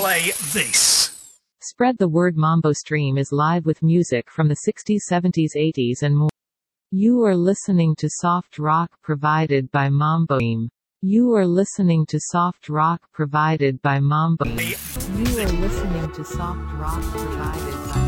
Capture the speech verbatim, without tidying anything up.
play this. Spread the word. Mambo Stream is live with music from the sixties, seventies, eighties and more. You are listening to soft rock provided by Mambo Stream. You are listening to soft rock provided by Mambo. You are listening to soft rock provided by